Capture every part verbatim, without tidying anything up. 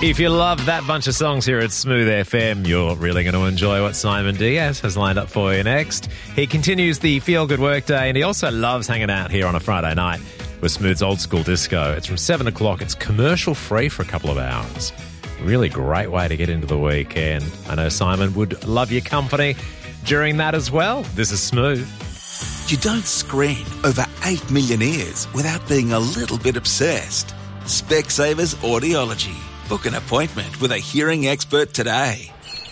If you love that bunch of songs here at Smooth F M, you're really going to enjoy what Simon Diaz has lined up for you next. He continues the Feel Good Workday, and he also loves hanging out here on a Friday night with Smooth's Old School Disco. It's from seven o'clock. It's commercial free for a couple of hours. Really great way to get into the weekend. I know Simon would love your company during that as well. This is Smooth. You don't screen over eight million ears without being a little bit obsessed. Specsavers Audiology. Book an appointment with a hearing expert today.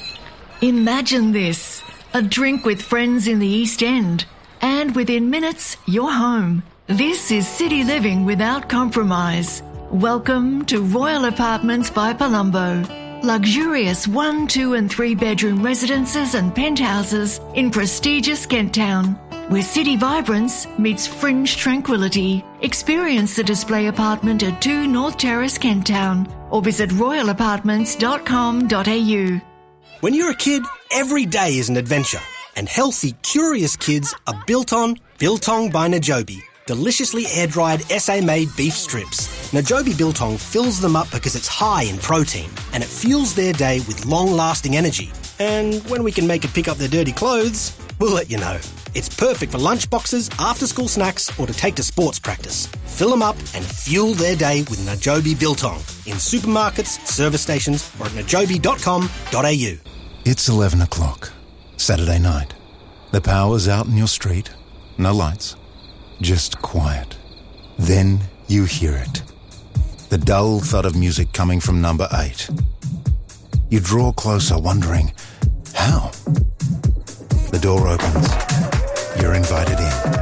Imagine this, a drink with friends in the East End, and within minutes, you're home. This is city living without compromise. Welcome to Royal Apartments by Palumbo. Luxurious one, two and three bedroom residences and penthouses in prestigious Kent Town, where city vibrance meets fringe tranquility. Experience the display apartment at two North Terrace, Kent Town, or visit royal apartments dot com dot a u. When you're a kid, every day is an adventure. And healthy, curious kids are built on Biltong by Najobi. Deliciously air-dried S A-made beef strips. Najobi Biltong fills them up because it's high in protein and it fuels their day with long-lasting energy. And when we can make it pick up their dirty clothes, we'll let you know. It's perfect for lunchboxes, after-school snacks, or to take to sports practice. Fill them up and fuel their day with Najobi Biltong in supermarkets, service stations, or at najobi dot com dot a u. It's eleven o'clock, Saturday night. The power's out in your street. No lights. Just quiet. Then you hear it. The dull thud of music coming from number eight. You draw closer, wondering, how? The door opens. You're invited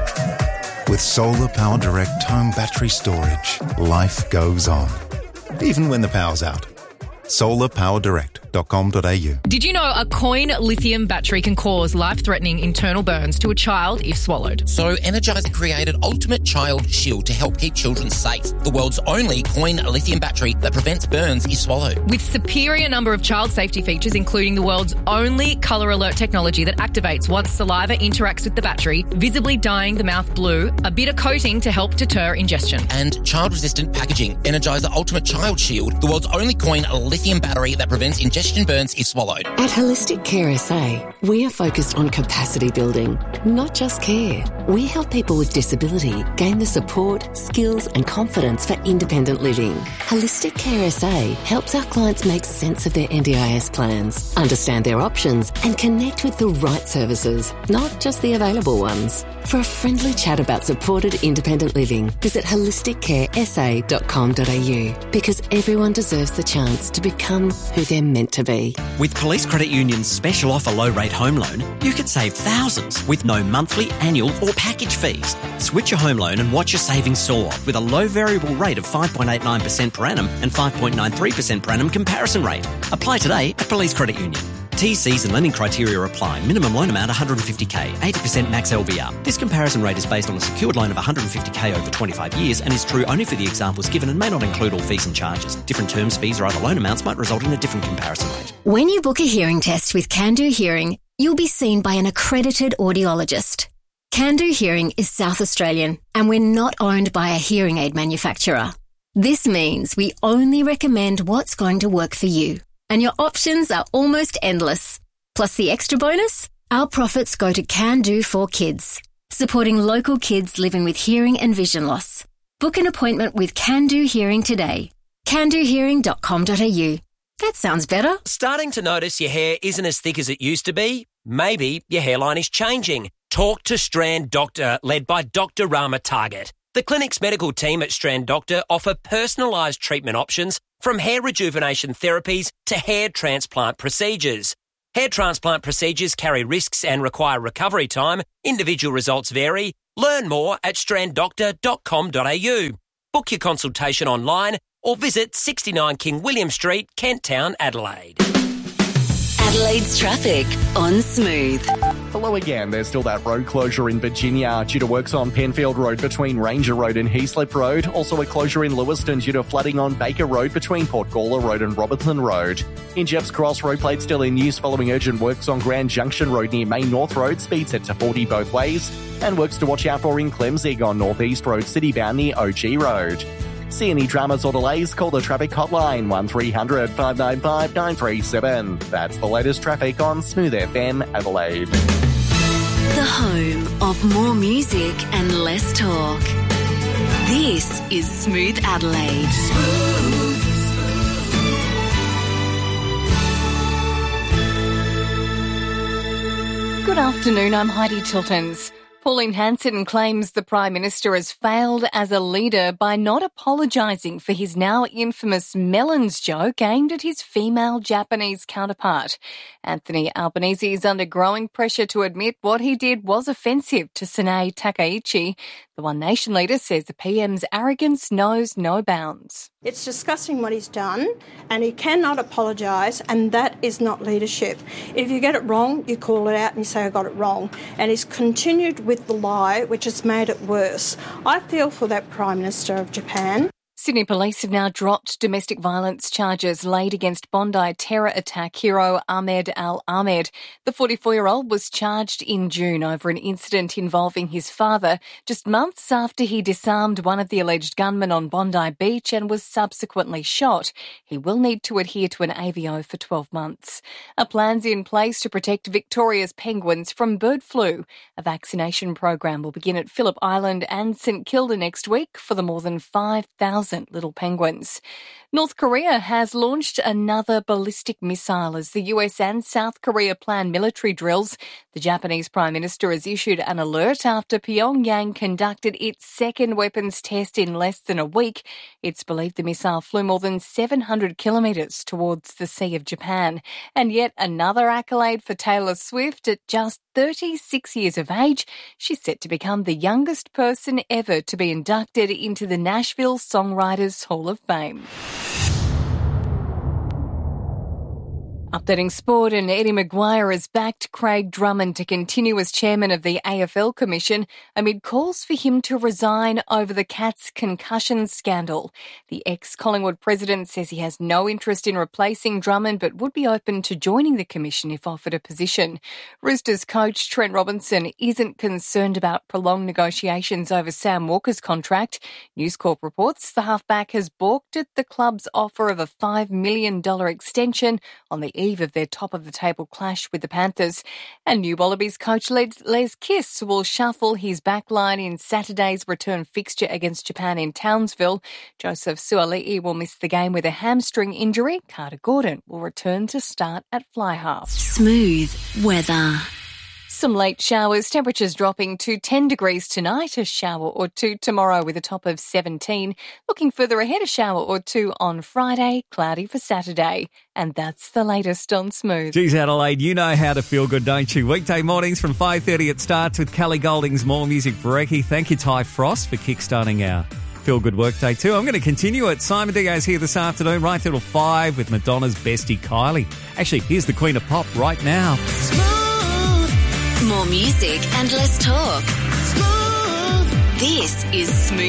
in. With Solar Power Direct home battery storage, life goes on. Even when the power's out. solar power direct dot com dot a u. Did you know a coin lithium battery can cause life-threatening internal burns to a child if swallowed? So Energizer created Ultimate Child Shield to help keep children safe. The world's only coin lithium battery that prevents burns if swallowed. With superior number of child safety features, including the world's only colour alert technology that activates once saliva interacts with the battery, visibly dyeing the mouth blue, a bitter coating to help deter ingestion. And child-resistant packaging. Energizer Ultimate Child Shield, the world's only coin lithium battery that prevents ingestion burns if swallowed. At Holistic Care S A, we are focused on capacity building, not just care. We help people with disability gain the support, skills and confidence for independent living. Holistic Care S A helps our clients make sense of their N D I S plans, understand their options and connect with the right services, not just the available ones. For a friendly chat about supported independent living, visit holistic care s a dot com dot a u, because everyone deserves the chance to become who they're meant to be. With Police Credit Union's special offer low-rate home loan, you could save thousands with no monthly, annual or package fees. Switch your home loan and watch your savings soar with a low variable rate of five point eight nine percent per annum and five point nine three percent per annum comparison rate. Apply today at Police Credit Union. T Cs and lending criteria apply. Minimum loan amount one hundred fifty thousand dollars, eighty percent max L V R. This comparison rate is based on a secured loan of one hundred fifty thousand dollars over twenty-five years and is true only for the examples given and may not include all fees and charges. Different terms, fees or other loan amounts might result in a different comparison rate. When you book a hearing test with Can-Do Hearing, you'll be seen by an accredited audiologist. Can-Do Hearing is South Australian and we're not owned by a hearing aid manufacturer. This means we only recommend what's going to work for you. And your options are almost endless. Plus the extra bonus, our profits go to Can-Do for Kids, supporting local kids living with hearing and vision loss. Book an appointment with Can-Do Hearing today. can do hearing dot com dot a u. That sounds better. Starting to notice your hair isn't as thick as it used to be? Maybe your hairline is changing. Talk to Strand Doctor, led by Doctor Rama Target. The clinic's medical team at Strand Doctor offer personalised treatment options from hair rejuvenation therapies to hair transplant procedures. Hair transplant procedures carry risks and require recovery time. Individual results vary. Learn more at strand doctor dot com dot a u. Book your consultation online or visit sixty-nine King William Street, Kent Town, Adelaide. Adelaide's traffic on Smooth. Hello again. There's still that road closure in Virginia due to works on Penfield Road between Ranger Road and Heaslip Road. Also a closure in Lewiston due to flooding on Baker Road between Port Gawler Road and Robertson Road. In Jeffs Cross, road plate still in use following urgent works on Grand Junction Road near Main North Road. Speed set to forty both ways. And works to watch out for in Clemzig on North East Road, citybound near O G Road. See any dramas or delays? Call the traffic hotline one three hundred five nine five nine three seven. That's the latest traffic on Smooth F M Adelaide. The home of more music and less talk. This is Smooth Adelaide. Smooth. Good afternoon, I'm Heidi Tiltons. Pauline Hanson claims the Prime Minister has failed as a leader by not apologising for his now infamous melons joke aimed at his female Japanese counterpart. Anthony Albanese is under growing pressure to admit what he did was offensive to Sanae Takaichi. The One Nation leader says the P M's arrogance knows no bounds. It's disgusting what he's done, and he cannot apologise, and that is not leadership. If you get it wrong, you call it out and you say, I got it wrong. And he's continued with the lie, which has made it worse. I feel for that Prime Minister of Japan. Sydney Police have now dropped domestic violence charges laid against Bondi terror attack hero Ahmed Al-Ahmed. The forty-four-year-old was charged in June over an incident involving his father, just months after he disarmed one of the alleged gunmen on Bondi Beach and was subsequently shot. He will need to adhere to an A V O for twelve months. A plan's in place to protect Victoria's penguins from bird flu. A vaccination program will begin at Phillip Island and St Kilda next week for the more than five thousand little penguins. North Korea has launched another ballistic missile as the U S and South Korea plan military drills. The Japanese Prime Minister has issued an alert after Pyongyang conducted its second weapons test in less than a week. It's believed the missile flew more than seven hundred kilometres towards the Sea of Japan. And yet another accolade for Taylor Swift. At just thirty-six years of age, she's set to become the youngest person ever to be inducted into the Nashville Songwriters Hall of Fame. Updating sport, and Eddie Maguire has backed Craig Drummond to continue as chairman of the A F L Commission amid calls for him to resign over the Cats concussion scandal. The ex-Collingwood president says he has no interest in replacing Drummond but would be open to joining the commission if offered a position. Roosters coach Trent Robinson isn't concerned about prolonged negotiations over Sam Walker's contract. News Corp reports the halfback has balked at the club's offer of a five million dollars extension on the eve of their top-of-the-table clash with the Panthers. And new Wallabies coach Les, Les Kiss will shuffle his backline in Saturday's return fixture against Japan in Townsville. Joseph Suali'i will miss the game with a hamstring injury. Carter Gordon will return to start at fly half. Smooth weather. Some late showers, temperatures dropping to ten degrees tonight, a shower or two tomorrow with a top of seventeen. Looking further ahead, a shower or two on Friday, cloudy for Saturday. And that's the latest on Smooth. Geez, Adelaide, you know how to feel good, don't you? Weekday mornings from five thirty it starts with Kelly Golding's More Music Brekkie. Thank you, Ty Frost, for kickstarting our Feel Good Workday too. I'm going to continue it. Simon Diaz here this afternoon, right till five with Madonna's bestie Kylie. Actually, here's the Queen of Pop right now. Smooth. More music and less talk. Smooth. This is Smooth